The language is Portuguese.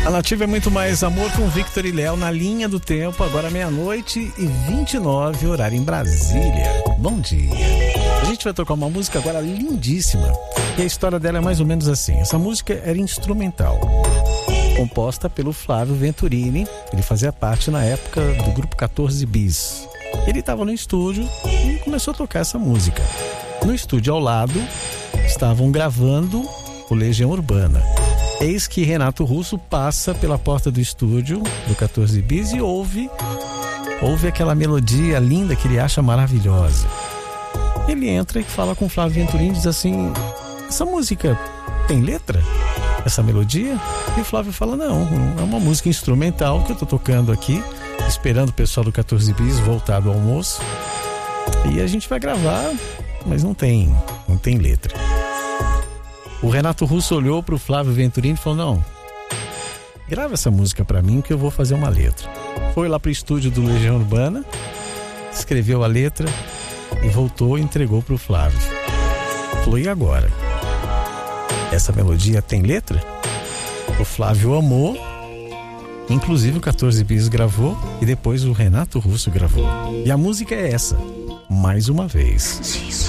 A Nativa é muito mais amor com Victor e Léo na linha do tempo, agora 00:29, horário em Brasília. Bom dia. A gente vai tocar uma música agora lindíssima, e a história dela é mais ou menos assim. Essa música era instrumental, composta pelo Flávio Venturini. Ele fazia parte na época do grupo 14 Bis. Ele estava no estúdio e começou a tocar essa música. No estúdio ao lado estavam gravando o Legião Urbana. Eis que Renato Russo passa pela porta do estúdio do 14 Bis e ouve aquela melodia linda que ele acha maravilhosa. Ele entra e fala com o Flávio Venturini e diz assim: essa música tem letra? Essa melodia? E o Flávio fala: não, é uma música instrumental que eu tô tocando aqui, esperando o pessoal do 14 Bis voltar do almoço, e a gente vai gravar, mas não tem letra. O Renato Russo olhou pro Flávio Venturini e falou: não, grava essa música pra mim que eu vou fazer uma letra. Foi lá pro estúdio do Legião Urbana, escreveu a letra e voltou e entregou pro Flávio. Falou: e agora? Essa melodia tem letra? O Flávio amou, inclusive o 14 Bis gravou e depois o Renato Russo gravou. E a música é essa, Mais Uma Vez.